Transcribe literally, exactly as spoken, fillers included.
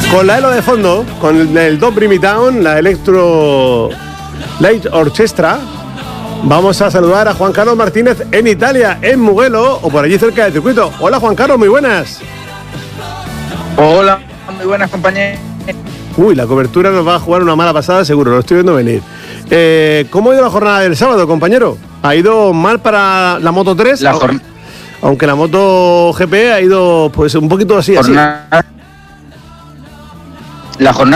Con la Elo de fondo, con el, el Dobry Town, la Electro Light Orchestra, vamos a saludar a Juan Carlos Martínez en Italia, en Mugello, o por allí cerca del circuito. Hola Juan Carlos, muy buenas. Hola, muy buenas compañeros. Uy, la cobertura nos va a jugar una mala pasada, seguro, lo estoy viendo venir. Eh, ¿Cómo ha ido la jornada del sábado, compañero? ¿Ha ido mal para la Moto tres? La jornada. Aunque la Moto G P ha ido pues un poquito así, jornada, así. La jornada